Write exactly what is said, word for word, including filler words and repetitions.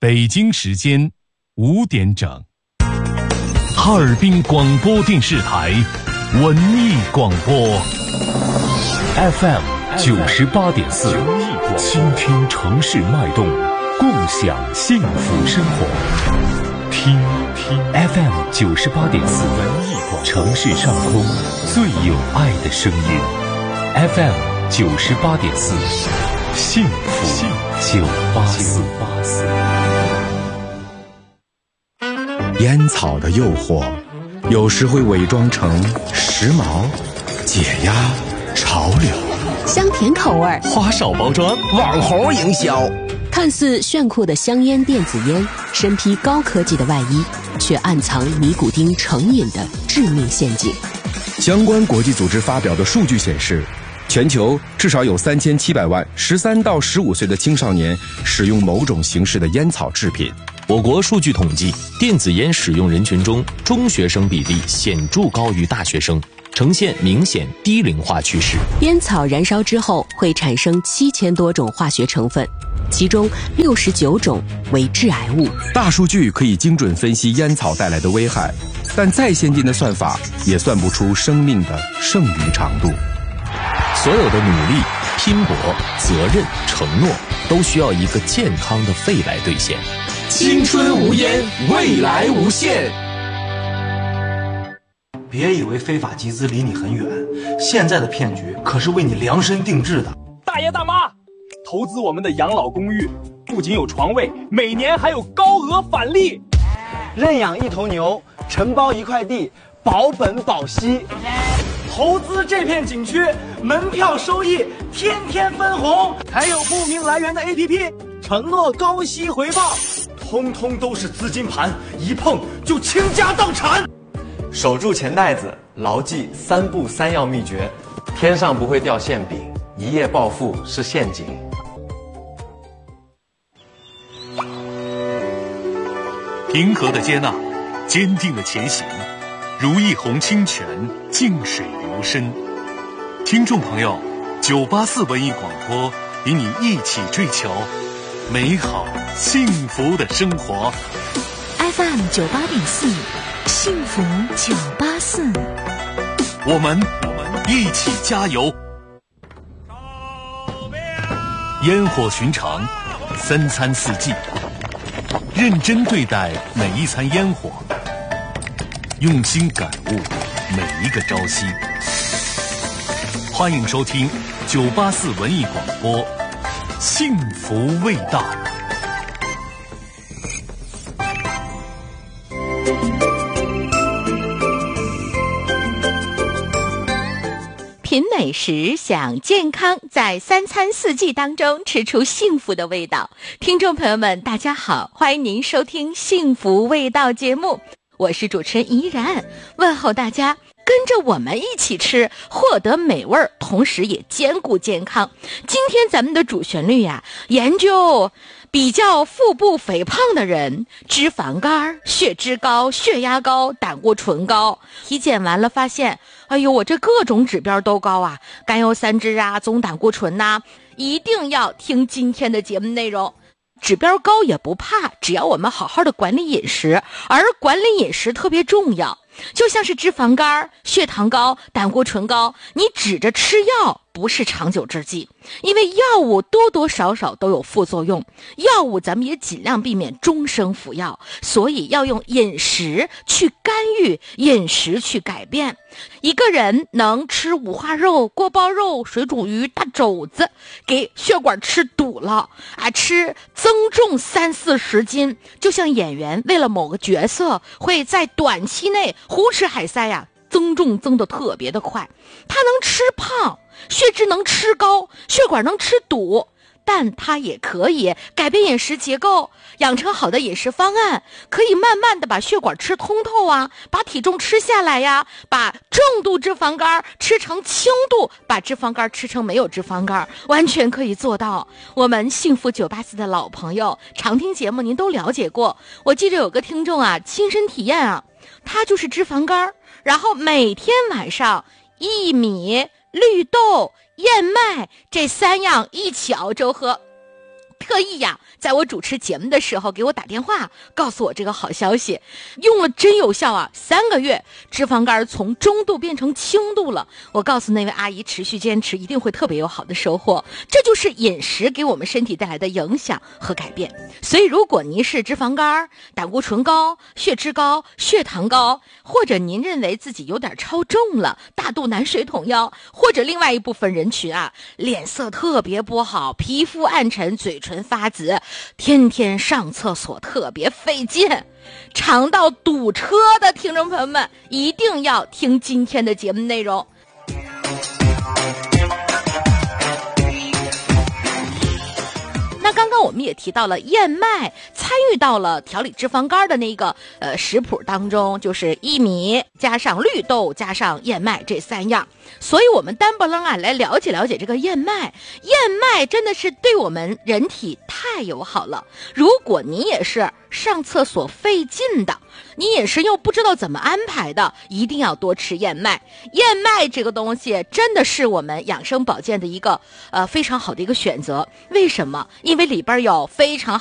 北京时间五点整，哈尔滨广播电视台文艺广播 F M 九十八点四，倾听城市脉动，共享幸福生活。听听 F M 九十八点四，文艺广播，城市上空最有爱的声音。F M 九十八点四，幸福九八四。 烟草的诱惑，有时会伪装成时髦、解压、潮流， 香甜口味， 花哨包装， 网红营销。 看似炫酷的香烟电子烟，身披高科技的外衣，却暗藏尼古丁成瘾的致命陷阱。 相关国际组织发表的数据显示，全球至少有三千七百万十三到十五岁的青少年使用某种形式的烟草制品。 我国数据统计，电子烟使用人群中，中学生比例显著高于大学生，呈现明显低龄化趋势。 烟草燃烧之后会产生七千多种化学成分，其中六十九种为致癌物。 大数据可以精准分析烟草带来的危害，但再先进的算法也算不出生命的剩余长度。 所有的努力、拼搏、责任、承诺，都需要一个健康的肺来兑现。 青春无烟，未来无限。 别以为非法集资离你很远，现在的骗局可是为你量身定制的。 大爷大妈，投资我们的养老公寓，不仅有床位，每年还有高额返利。 认养一头牛，承包一块地，保本保息。 投资这片景区，门票收益天天分红， 还有不明来源的 A P P， 承诺高息回报， 通通都是资金盘，一碰就倾家荡产。 守住钱袋子，牢记三不三要秘诀：天上不会掉馅饼，一夜暴富是陷阱。 平和的接纳，坚定的前行，如一泓清泉，静水流深。听众朋友，九八四文艺广播与你一起追求美好幸福的生活。 F M 九八点四，幸福九八四， 我们我们一起加油。烟火寻常，三餐四季，认真对待每一餐烟火，用心感悟每一个朝夕。欢迎收听九八四文艺广播，幸福味道。 品美食，享健康，在三餐四季当中吃出幸福的味道。听众朋友们，大家好，欢迎您收听幸福味道节目，我是主持人怡然，问候大家跟着我们一起吃，获得美味，同时也兼顾健康。今天咱们的主旋律呀、啊，研究比较腹部肥胖的人，脂肪肝、血脂高、血压高、胆固醇高。体检完了发现，哎呦，我这各种指标都高啊，甘油三酯啊，总胆固醇呐、啊，一定要听今天的节目内容。指标高也不怕，只要我们好好的管理饮食，而管理饮食特别重要。就像是脂肪肝、血糖高、胆固醇高，你指着吃药不是长久之计，因为药物多多少少都有副作用，药物咱们也尽量避免终生服药，所以要用饮食去干预，饮食去改变。一个人能吃五花肉、锅包肉、水煮鱼、大肘子，给血管吃堵了啊，吃增重三四十斤，就像演员为了某个角色会在短期内胡吃海塞呀、啊，增重增得特别的快，他能吃胖，血脂能吃高，血管能吃堵，但他也可以改变饮食结构，养成好的饮食方案，可以慢慢的把血管吃通透啊，把体重吃下来呀，把重度脂肪肝吃成轻度，把脂肪肝吃成没有脂肪肝，完全可以做到。我们幸福九八四的老朋友，常听节目您都了解过。我记得有个听众啊，亲身体验啊，他就是脂肪肝，然后每天晚上薏米、绿豆、燕麦这三样一起熬粥喝， 特意呀，在我主持节目的时候给我打电话，告诉我这个好消息，用了真有效啊！三个月，脂肪肝从中度变成轻度了。我告诉那位阿姨，持续坚持一定会特别有好的收获。这就是饮食给我们身体带来的影响和改变。所以，如果您是脂肪肝、胆固醇高、血脂高、血糖高，或者您认为自己有点超重了，大肚腩、水桶腰，或者另外一部分人群啊，脸色特别不好，皮肤暗沉，嘴唇发紫，天天上厕所特别费劲，肠道堵车的听众朋友们，一定要听今天的节目内容。那刚刚我们也提到了燕麦参与到了调理脂肪肝的那个呃食谱当中，就是薏米加上绿豆加上燕麦这三样。所以我们单不楞啊来了解了解这个燕麦。燕麦真的是对我们人体太友好了。如果你也是上厕所费劲的，你饮食又不知道怎么安排的，一定要多吃燕麦。燕麦这个东西真的是我们养生保健的一个呃非常好的一个选择。为什么？因为里边有非常